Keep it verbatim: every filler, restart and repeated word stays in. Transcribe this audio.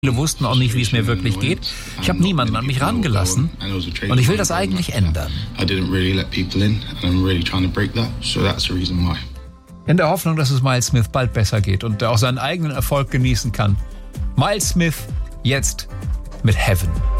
Viele wussten auch nicht, wie es mir wirklich geht. Ich habe niemanden an mich rangelassen und ich will das eigentlich ändern. In der Hoffnung, dass es Miles Smith bald besser geht und er auch seinen eigenen Erfolg genießen kann. Miles Smith jetzt mit Heaven.